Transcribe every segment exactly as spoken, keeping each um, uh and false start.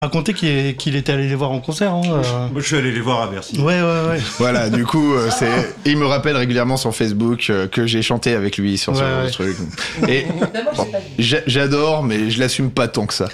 raconté qu'il, est, qu'il était allé les voir en concert. Hein, euh... Moi, je suis allé les voir à Bercy. Ouais, ouais, ouais. Voilà, du coup, euh, c'est... il me rappelle régulièrement sur Facebook euh, que j'ai chanté avec lui sur ce ouais, ouais. truc. Et bon, j'a- j'adore, mais je l'assume pas tant que ça.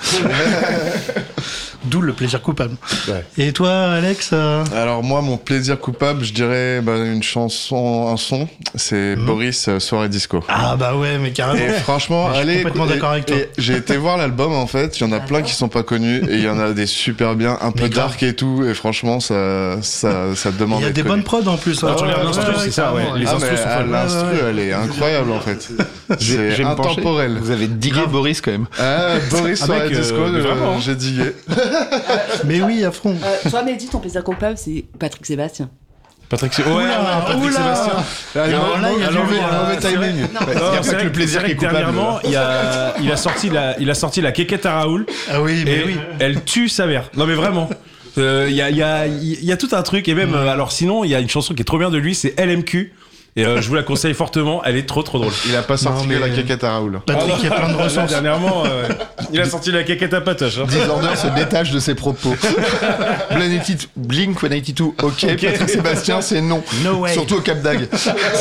D'où le plaisir coupable. Ouais. Et toi, Alex euh... Alors moi, mon plaisir coupable, je dirais bah, une chanson, un son, c'est mmh. Boris euh, Soirée Disco. Ah bah ouais, mais carrément. Et franchement, je suis allez, complètement et, d'accord avec toi. Et j'ai été voir l'album en fait, il y en a plein qui sont pas connus et il y en a des super bien, un peu mais dark grave. Et tout, et franchement, ça, ça, ça demande. Il y a des connu. bonnes prods en plus. Ah, Hein. tu regardes l'instru, ouais, c'est ça, ouais. Les ah, instrus mais, sont ah, folles. l'instru, ouais, ouais. elle est incroyable en fait. C'est J'ai intemporel. Vous avez digué Grave. Boris quand même. Ah, Boris Ah, Soirée mec, Disco, euh, euh, vraiment. j'ai digué. Mais oui, à fond. Euh, toi, Mehdi, ton plaisir coupable, c'est Patrick Sébastien. Patrick Sébastien. Ouais, Oula, ouais, Patrick oula. Sébastien. Alors là, il y a Alors, du oui, vent, euh, là. mauvais timing. Non, C'est pour ça c'est que le plaisir vrai est que coupable. dernièrement, il a, il a sorti la, il a sorti la quéquette à Raoul. Ah oui, mais Et oui. elle tue sa mère. Non mais vraiment. Il euh, y, a, y, a, y a tout un truc. Et même, euh, alors sinon, il y a une chanson qui est trop bien de lui, c'est L M Q. Et euh, je vous la conseille fortement, elle est trop trop drôle. Il a pas sorti Non, que mais- la caquette à Raoul. Patrick, il y a plein de Là, ressources. dernièrement, euh, il a sorti la quéquette à Patoche. Hein. Disorder se détache de ses propos. Blink cent quatre-vingt-douze, ok. Patrick Sébastien, c'est non. No way. Surtout au Cap d'Agde.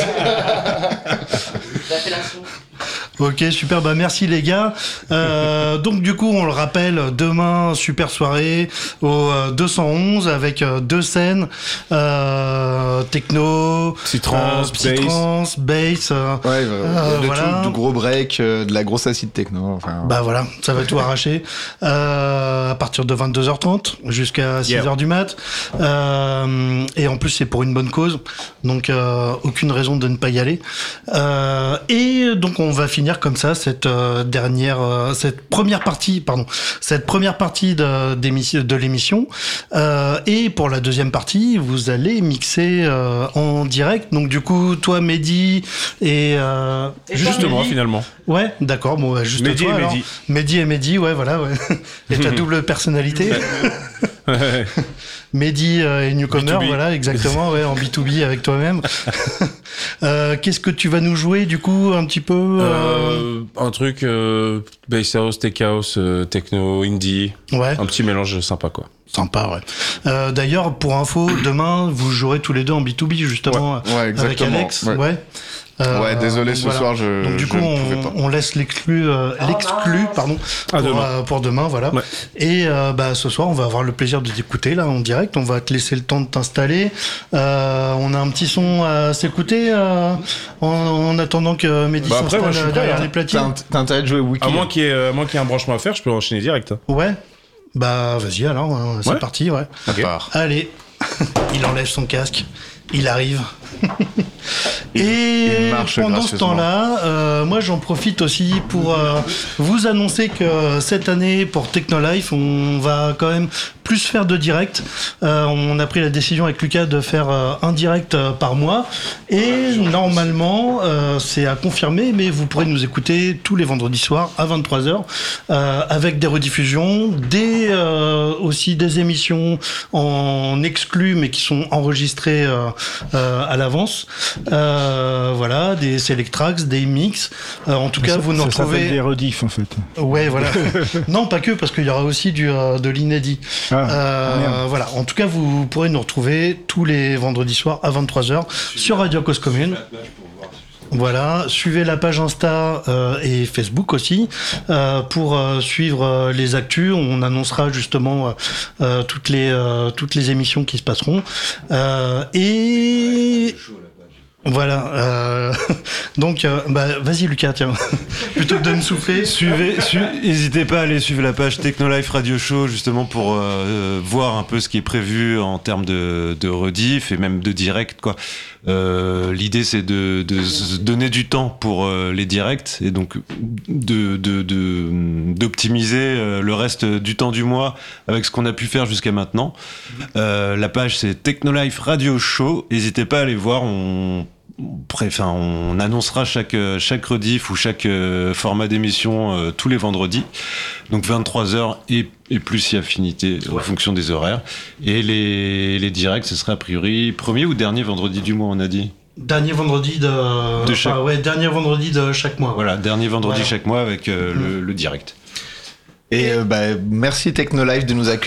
L'appellation. Ok, super, bah merci les gars. Euh, donc du coup, on le rappelle, demain, super soirée au euh, deux cent onze avec euh, deux scènes, euh, techno, Psytrance, euh, psytrance, bass. euh, Ouais, euh, Euh, de voilà. tout, du gros break, euh, de la grosse acide techno. Enfin, Bah voilà, ça va tout arracher. Euh, à partir de vingt-deux heures trente jusqu'à six heures Yeah. du mat. Euh, et en plus, c'est pour une bonne cause. Donc, euh, aucune raison de ne pas y aller. Euh, et donc, on va finir comme ça cette euh, dernière, euh, cette première partie, pardon, cette première partie de, d'émission, de l'émission. Euh, et pour la deuxième partie, vous allez mixer euh, en direct. Donc, du coup, toi, Mehdi et... Euh, Justement, Mehdi. finalement. Ouais, d'accord, bon, bah, juste Mehdi toi, et alors. Mehdi. Mehdi et Mehdi, ouais, voilà, ouais. Et ta double personnalité. Ouais. Mehdi euh, et Newcomer, B deux B. voilà, exactement, ouais, en B deux B avec toi-même. euh, qu'est-ce que tu vas nous jouer, du coup, un petit peu euh... Euh, un truc euh, bass house, tech house, euh, techno, indie, Ouais, un petit mélange sympa quoi. sympa, ouais. Euh, d'ailleurs, pour info, demain, vous jouerez tous les deux en B deux B, justement, Ouais, ouais, avec exactement. Alex. Ouais. Ouais. Euh, Ouais, désolé, ce voilà. soir, je, Donc du je coup, ne pouvais on, pas. on laisse l'exclu, euh, l'exclu, pardon, À pour, demain. euh, pour demain, voilà. Ouais. Et euh, bah ce soir, on va avoir le plaisir de t'écouter là en direct. On va te laisser le temps de t'installer. Euh, on a un petit son à s'écouter euh, en, en attendant que Mehdi Bah après, moi, s'installe je suis prêt, derrière hein. les T'as, platines. int- t'as intérêt de jouer Wiki. À moins qu'il y ait, euh, à moins qu'il y ait un branchement à faire, je peux enchaîner direct. hein. Ouais. Bah vas-y alors, hein, c'est Ouais. parti, ouais. Ok. Allez, il enlève son casque, il arrive. Et il marche pendant ce gracieusement. temps-là, euh, moi j'en profite aussi pour euh, vous annoncer que cette année pour Technolife, on va quand même plus faire de direct. Euh, on a pris la décision avec Lucas de faire euh, un direct euh, par mois. Et normalement, euh, c'est à confirmer, mais vous pourrez nous écouter tous les vendredis soirs à vingt-trois heures euh, avec des rediffusions, des, euh, aussi des émissions en exclu, mais qui sont enregistrées euh, euh, à l'avance. Euh, voilà, des select tracks, des mix. Euh, en tout cas, Ça- vous nous ça s'appelle retrouvez. des rediffs en fait. Ouais, voilà. Non, pas que, parce qu'il y aura aussi du, euh, de l'inédit. Ah, Euh, merde. voilà. En tout cas, vous pourrez nous retrouver tous les vendredis soirs à vingt-trois heures sur Radio Cause Commune. Voilà, suivez la page Insta euh, et Facebook aussi euh, pour euh, suivre euh, les actus. On annoncera justement euh, euh, toutes les euh, toutes les émissions qui se passeront. Euh, et voilà. Euh, donc, euh, bah, vas-y Lucas, tiens. Plutôt que de me souffler. Suivez, su- n'hésitez pas à aller suivre la page Technolife Radio Show justement pour euh, voir un peu ce qui est prévu en termes de, de rediff et même de direct quoi. Euh, l'idée c'est de, de se donner du temps pour euh, les directs et donc de, de, de d'optimiser euh, le reste du temps du mois avec ce qu'on a pu faire jusqu'à maintenant. Euh, la page c'est Technolife Radio Show. N'hésitez pas à aller voir. On Enfin, on annoncera chaque, chaque rediff ou chaque euh, format d'émission euh, tous les vendredis. Donc vingt-trois heures et, et plus si affinité en fonction des horaires. Et les, les directs, ce serait a priori premier ou dernier vendredi du mois, on a dit. Dernier vendredi de, De chaque- enfin, ouais, dernier vendredi de chaque mois. Voilà, dernier vendredi Voilà. chaque mois avec euh, le, le direct. Et euh, bah, merci Technolife de nous accueillir.